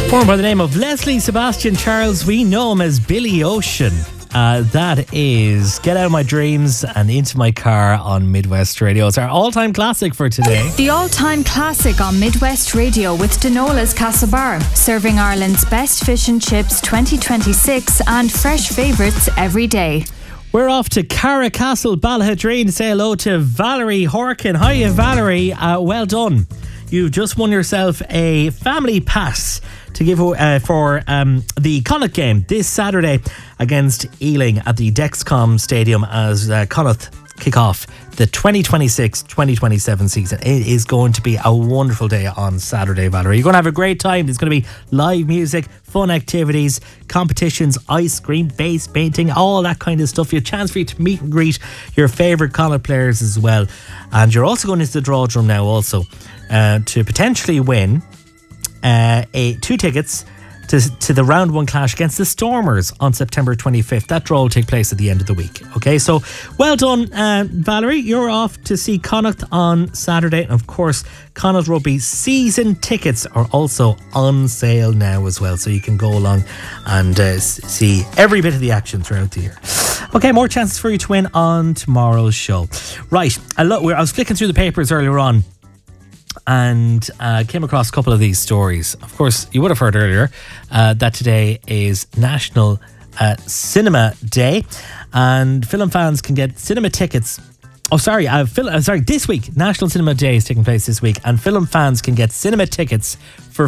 Born by the name of Leslie Sebastian Charles, we know him as Billy Ocean. That is Get Out of My Dreams and Into My Car on Midwest Radio. It's our all-time classic for today. The all-time classic on Midwest Radio with Denola's Castlebar, serving Ireland's best fish and chips 2026 and fresh favourites every day. We're off to Carracastle, Ballahadreen to say hello to Valerie Horkin. Hiya, Valerie. Well done. You've just won yourself a family pass to give for the Connacht game this Saturday against Ealing at the Dexcom Stadium as Connacht kick off the 2026-2027 season. It is going to be a wonderful day on Saturday, Valerie. You're going to have a great time. There's going to be live music, fun activities, competitions, ice cream, face painting, all that kind of stuff. You have a chance for you to meet and greet your favourite Connacht players as well. And you're also going into the draw drum now also to potentially win two tickets to the round one clash against the Stormers on September 25th. That draw will take place at the end of the week. Okay, so well done, Valerie. You're off to see Connacht on Saturday. And of course, Connacht Rugby season tickets are also on sale now as well. So you can go along and see every bit of the action throughout the year. Okay, more chances for you to win on tomorrow's show. Right, I was flicking through the papers earlier on and came across a couple of these stories. Of course, you would have heard earlier that today is National Cinema Day, and film fans can get cinema tickets. This week, National Cinema Day is taking place this week, and film fans can get cinema tickets for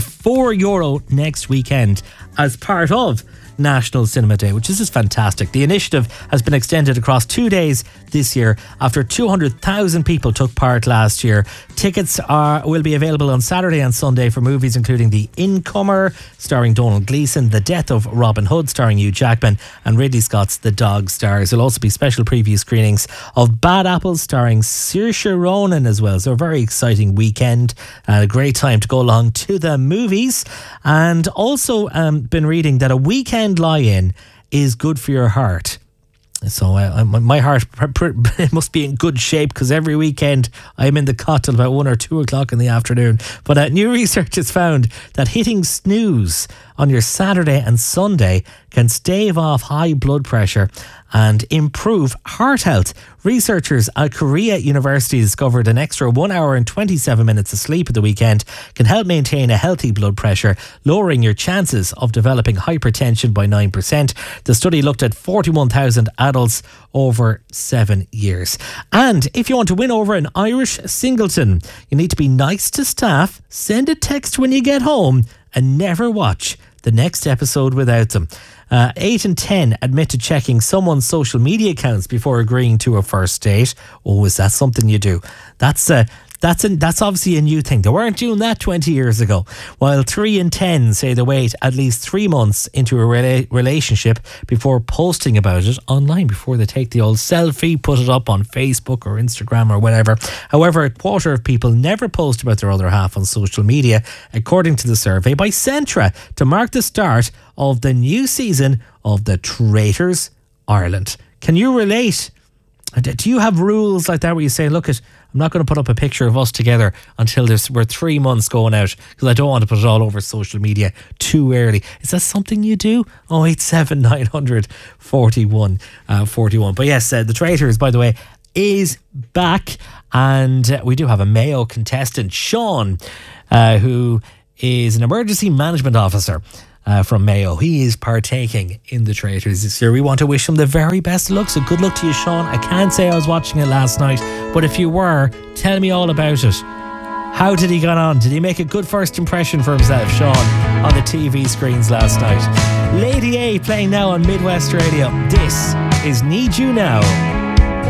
€4 next weekend as part of National Cinema Day, which is just fantastic. The initiative has been extended across 2 days this year after 200,000 people took part last year. Tickets will be available on Saturday and Sunday for movies including The Incomer, starring Donald Gleeson, The Death of Robin Hood, starring Hugh Jackman, and Ridley Scott's The Dog Stars. There'll also be special preview screenings of Bad Apples, starring Saoirse Ronan as well. So a very exciting weekend and a great time to go along to the movies. And also been reading that a weekend lie-in is good for your heart. So my heart must be in good shape because every weekend I'm in the cot till about 1 or 2 o'clock in the afternoon. But new research has found that hitting snooze on your Saturday and Sunday can stave off high blood pressure and improve heart health. Researchers at Korea University discovered an extra 1 hour and 27 minutes of sleep at the weekend can help maintain a healthy blood pressure, lowering your chances of developing hypertension by 9%. The study looked at 41,000 adults over 7 years. And if you want to win over an Irish singleton, you need to be nice to staff, send a text when you get home, and never watch the next episode without them. 8 in 10 admit to checking someone's social media accounts before agreeing to a first date. Oh, is that something you do? That's obviously a new thing. They weren't doing that 20 years ago. While 3 in 10 say they wait at least 3 months into a relationship before posting about it online, before they take the old selfie, put it up on Facebook or Instagram or whatever. However, a quarter of people never post about their other half on social media, according to the survey by Centra, to mark the start of the new season of The Traitors Ireland. Can you relate? Do you have rules like that where you say, look, I'm not going to put up a picture of us together until we're 3 months going out because I don't want to put it all over social media too early? Is that something you do? 087 900 41 41. But yes, The Traitors, by the way, is back, and we do have a Mayo contestant, Sean, who is an emergency management officer from Mayo. He is partaking in The Traitors this year. We want to wish him the very best of luck, so good luck to you, Sean. I can't say I was watching it last night, but if you were, tell me all about it. How did he get on? Did he make a good first impression for himself, Sean, on the TV screens last night? Lady A playing now on Midwest Radio. This is Need You Now.